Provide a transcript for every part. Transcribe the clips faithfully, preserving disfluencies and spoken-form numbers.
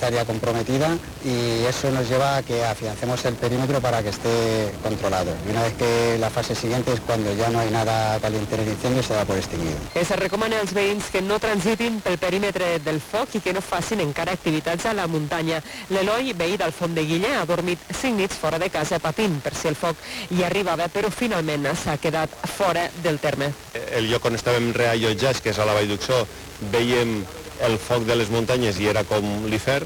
hectárea comprometida y eso nos lleva a que afiancemos el perímetro para que esté controlado. Y una vez que la fase siguiente es cuando ya no hay nada caliente en el incendio, se da por extinguido. Es recomana als veïns que no transitin pel perímetre del foc i que no facin encara activitats a la muntanya. L'Eloi, veí del Font de Guilla, ha dormit cinc nits fora de casa patint per si el foc hi arribava, però finalment s'ha quedat fora del terme. El lloc on estàvem reallotjats, que és a la Vall d'Uxó, veiem el foc de les muntanyes i era com l'hivern,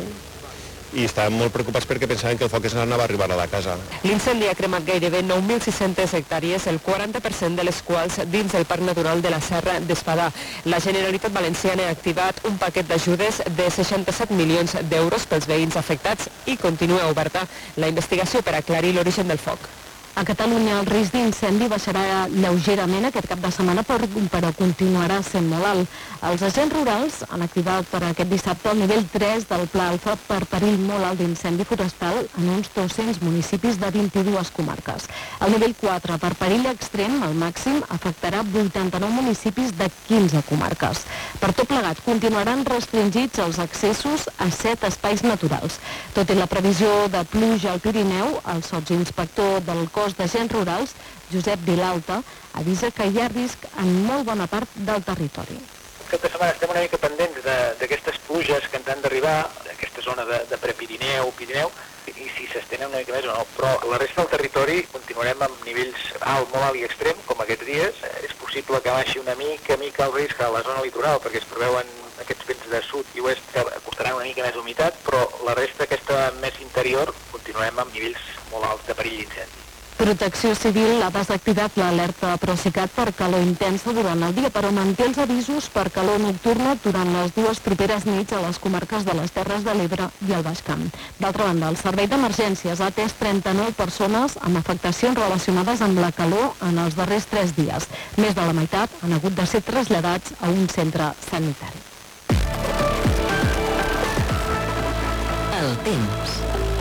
i estàvem molt preocupats perquè pensaven que el foc es anava a arribar a la casa. L'incendi ha cremat gairebé nou mil sis-centes hectàrees, el quaranta per cent de les quals dins del Parc Natural de la Serra d'Espadà. La Generalitat Valenciana ha activat un paquet d'ajudes de seixanta-set milions d'euros pels veïns afectats i continua oberta la investigació per aclarir l'origen del foc. A Catalunya el risc d'incendi baixarà lleugerament aquest cap de setmana, però continuarà sent molt alt. Els agents rurals han activat per aquest dissabte el nivell tres del Pla Alfa per perill molt alt d'incendi forestal en uns dos-cents municipis de vint-i-dues comarques. El nivell quatre per perill extrem, al màxim, afectarà vuitanta-nou municipis de quinze comarques. Per tot plegat, continuaran restringits els accessos a set espais naturals. Tot i la previsió de pluja al Pirineu, el sotsinspector del cos d'agents rurals, Josep Vilalta, avisa que hi ha risc en molt bona part del territori. Aquesta setmana estem una mica pendents d'aquestes pluges que ens han d'arribar, d'aquesta zona de, de Prepirineu, Pirineu, i si s'estenen una mica més o no, però la resta del territori continuarem amb nivells alt, molt alt i extrem, com aquests dies. És possible que baixi una mica, mica el risc a la zona litoral, perquè es preveuen aquests vents de sud i oest que costaran una mica més humitat, però la resta, aquesta més interior, continuarem amb nivells molt alts de perill d'incendi. Protecció Civil ha desactivat l'alerta Procicat per calor intensa durant el dia, però manté els avisos per calor nocturna durant les dues properes nits a les comarques de les Terres de l'Ebre i el Baix Camp. D'altra banda, el Servei d'Emergències ha atès trenta-nou persones amb afectacions relacionades amb la calor en els darrers tres dies. Més de la meitat han hagut de ser traslladats a un centre sanitari. El temps.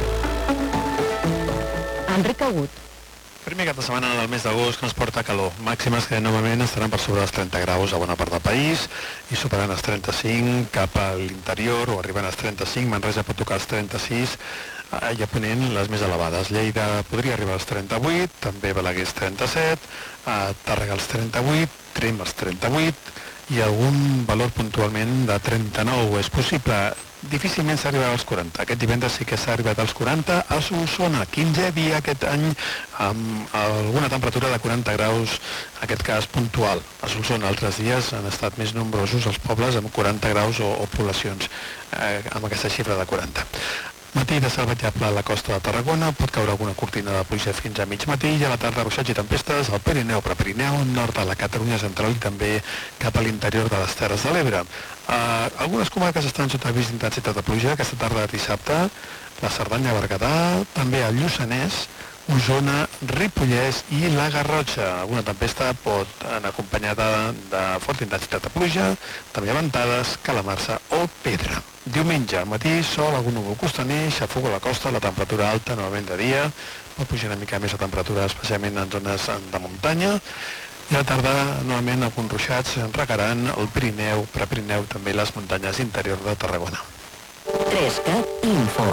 Enric Agut. Primer cap de setmana del mes d'agost que ens porta calor. Màximes que novament estaran per sobre dels trenta graus a bona part del país i superant els trenta-cinc cap a l'interior o arribant als trenta-cinc. Manresa pot tocar els trenta-sis i a Ponent les més elevades. Lleida podria arribar als trenta-vuit, també Balaguer als trenta-set, a Tàrrega als trenta-vuit, Tremp als trenta-vuit i algun valor puntualment de trenta-nou. És possible. Difícilment s'arribarà als quaranta. Aquest divendres sí que s'ha arribat als quaranta. A Solsona, quinze dia aquest any amb alguna temperatura de quaranta graus, en aquest cas puntual. A Solsona altres dies han estat més nombrosos els pobles amb quaranta graus o, o poblacions eh, amb aquesta xifra de quaranta. Matí de salvatjable a la costa de Tarragona, pot caure alguna cortina de pluja fins a mig matí i a la tarda ruixats i tempestes al Pirineu, Prepirineu, nord de la Catalunya central i també cap a l'interior de les Terres de l'Ebre. Uh, algunes comarques estan sota avís d'intensitat de pluja aquesta tarda de dissabte, la Cerdanya, Berguedà, també el Lluçanès, Osona, Ripollès i la Garrotxa. Alguna tempesta pot anar acompanyada de forta intensitat de pluja, també ventades, calamarsa o pedra. Diumenge, al matí, sol, algun núvol costaner, xafog a la costa, la temperatura alta, novament de dia, pot pujar una mica més la temperatura, especialment en zones de muntanya, i a la tarda, novament, alguns ruixats regaran el Pirineu, Prepirineu, també les muntanyes interior de Tarragona. Trescat Info.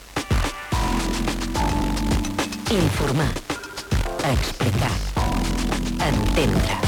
Informar. Explicar. Entendre.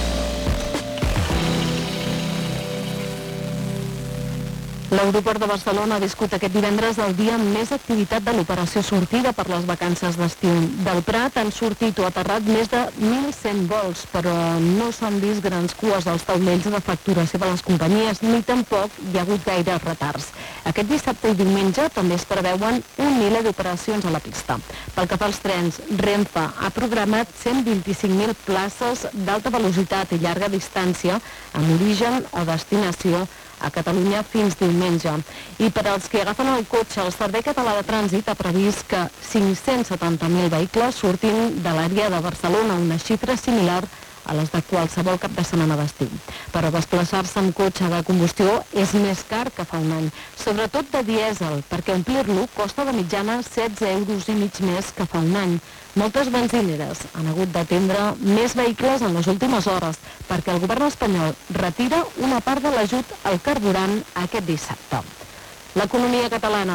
L'aeroport de Barcelona ha viscut aquest divendres el dia amb més activitat de l'operació sortida per les vacances d'estiu. Del Prat han sortit o aterrat més de mil cent vols, però no s'han vist grans cues als taulells de facturació de les companyies, ni tampoc hi ha hagut gaires retards. Aquest dissabte i diumenge també es preveuen un miler d'operacions a la pista. Pel que fa als trens, Renfe ha programat cent vint-i-cinc mil places d'alta velocitat i llarga distància amb origen o destinació a Catalunya fins diumenge. I per als que agafen el cotxe, el Servei Català de Trànsit ha previst que cinc-cents setanta mil vehicles surtin de l'àrea de Barcelona, una xifra similar a les de qualsevol cap de setmana d'estiu. Però desplaçar-se amb cotxe de combustió és més car que fa un any, sobretot de dièsel, perquè omplir-lo costa de mitjana setze euros i mig més que fa un any. Moltes benzineres han hagut d'atendre més vehicles en les últimes hores perquè el govern espanyol retira una part de l'ajut al carburant aquest dissabte. L'economia catalana